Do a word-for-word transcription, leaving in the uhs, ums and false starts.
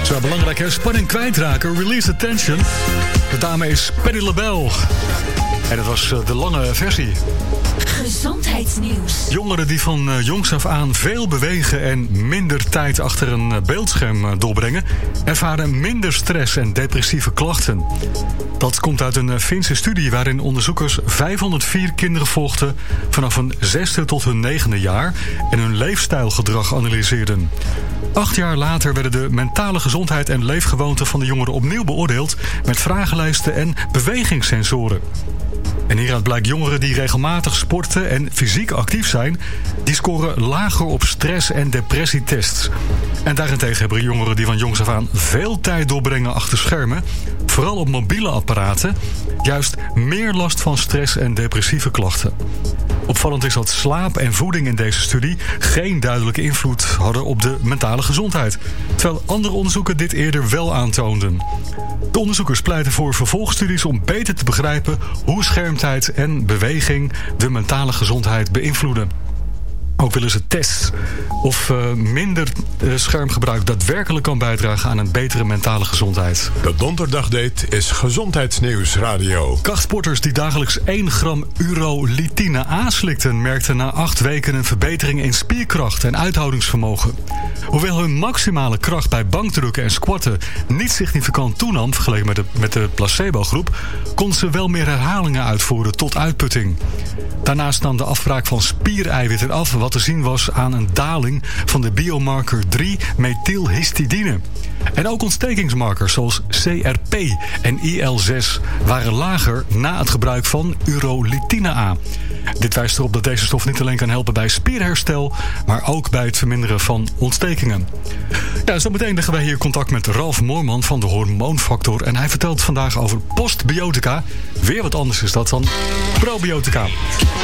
Zo belangrijk, hè? Spanning kwijtraken, release the tension. De dame is Patti LaBelle. En dat was de lange versie. Gezondheidsnieuws. Jongeren die van jongs af aan veel bewegen en minder tijd achter een beeldscherm doorbrengen, ervaren minder stress en depressieve klachten. Dat komt uit een Finse studie waarin onderzoekers vijfhonderdvier kinderen volgden vanaf hun zesde tot hun negende jaar en hun leefstijlgedrag analyseerden. Acht jaar later werden de mentale gezondheid en leefgewoonten van de jongeren opnieuw beoordeeld met vragenlijsten en bewegingssensoren. En hieruit blijkt jongeren die regelmatig sporten en fysiek actief zijn, die scoren lager op stress- en depressietests. En daarentegen hebben jongeren die van jongs af aan veel tijd doorbrengen achter schermen, vooral op mobiele apparaten, juist meer last van stress- en depressieve klachten. Opvallend is dat slaap en voeding in deze studie geen duidelijke invloed hadden op de mentale gezondheid, terwijl andere onderzoeken dit eerder wel aantoonden. De onderzoekers pleiten voor vervolgstudies om beter te begrijpen hoe schermtijd en beweging de mentale gezondheid beïnvloeden. Ook willen ze tests of uh, minder uh, schermgebruik daadwerkelijk kan bijdragen aan een betere mentale gezondheid. De donderdagdate is Gezondheidsnieuws Radio. Krachtsporters die dagelijks één gram urolithine A slikten, merkten na acht weken een verbetering in spierkracht en uithoudingsvermogen. Hoewel hun maximale kracht bij bankdrukken en squatten niet significant toenam vergeleken met de, met de placebo-groep, konden ze wel meer herhalingen uitvoeren tot uitputting. Daarnaast nam de afbraak van spiereiwitten af, wat te zien was aan een daling van de biomarker drie methylhistidine. En ook ontstekingsmarkers zoals C R P en I L zes waren lager na het gebruik van urolithine A. Dit wijst erop dat deze stof niet alleen kan helpen bij spierherstel, maar ook bij het verminderen van ontstekingen. Ja, zo meteen leggen wij hier contact met Ralf Moorman van de Hormoonfactor. En hij vertelt vandaag over postbiotica. Weer wat anders is dat dan probiotica.